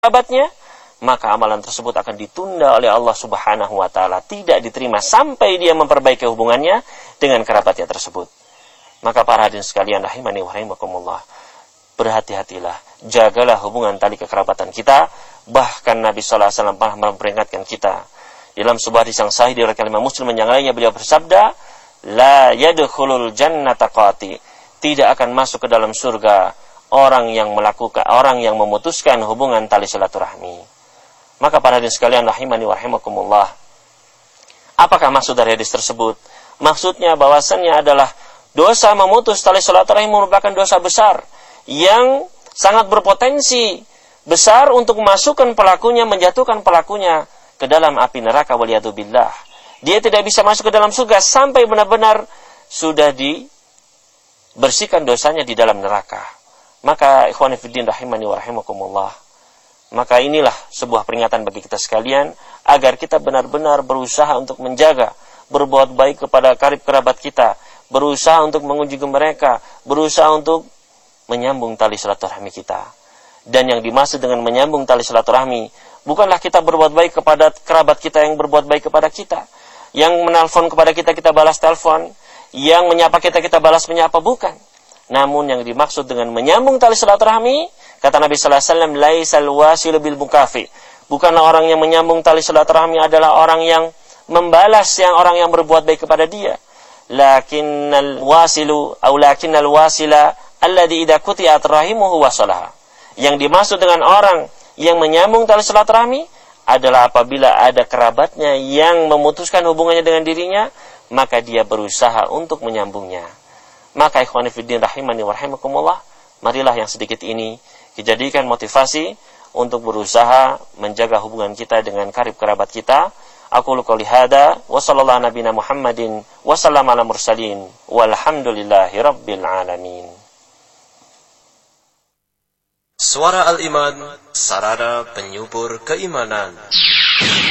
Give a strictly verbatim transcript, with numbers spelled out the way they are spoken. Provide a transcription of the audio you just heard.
kerabatnya, maka amalan tersebut akan ditunda oleh Allah Subhanahu wa taala, tidak diterima sampai dia memperbaiki hubungannya dengan kerabatnya tersebut. Maka para hadirin sekalian rahimani wa rahimakumullah, berhati-hatilah, jagalah hubungan tali kekerabatan kita. Bahkan Nabi sallallahu alaihi wasallam pernah memperingatkan kita dalam sebuah hadis yang sahih diriwayatkan Imam Muslim, yang lainnya beliau bersabda, la yadkhulul jannata qati, tidak akan masuk ke dalam surga orang yang melakukan, orang yang memutuskan hubungan tali silaturahmi. Maka para hadirin sekalian rahimani wa rahimakumullah, apakah maksud dari hadis tersebut? Maksudnya bahwasannya adalah dosa memutus tali silaturahmi merupakan dosa besar yang sangat berpotensi besar untuk memasukkan pelakunya, menjatuhkan pelakunya ke dalam api neraka, waliyadzubillah. Dia tidak bisa masuk ke dalam surga sampai benar-benar sudah dibersihkan dosanya di dalam neraka. Maka ikhwan fillah rahimani wa rahimakumullah, maka inilah sebuah peringatan bagi kita sekalian agar kita benar-benar berusaha untuk menjaga, berbuat baik kepada karib kerabat kita, berusaha untuk mengunjungi mereka, berusaha untuk menyambung tali silaturahmi kita. Dan yang dimaksud dengan menyambung tali silaturahmi bukanlah kita berbuat baik kepada kerabat kita yang berbuat baik kepada kita, yang menelpon kepada kita kita balas telepon, yang menyapa kita kita balas menyapa, bukan. Namun yang dimaksud dengan menyambung tali silaturahmi, kata Nabi sallallahu alaihi wasallam, laisal wasilu bil mukafi, bukanlah orang yang menyambung tali silaturahmi adalah orang yang membalas yang orang yang berbuat baik kepada dia, lakinnal wasilu aw lakinnal wasila alladhi idza quti'at rahimuhu wasalaha. Yang dimaksud dengan orang yang menyambung tali silaturahmi adalah apabila ada kerabatnya yang memutuskan hubungannya dengan dirinya, maka dia berusaha untuk menyambungnya. Maka ikhwani fiddin rahimani wa rahimakumullah, marilah yang sedikit ini dijadikan motivasi untuk berusaha menjaga hubungan kita dengan karib kerabat kita. Aku qouli hada wa sallallahu nabiyana Muhammadin wa sallama ala mursalin walhamdulillahi rabbil alamin. Suara Al-Iman, sarana penyubur keimanan.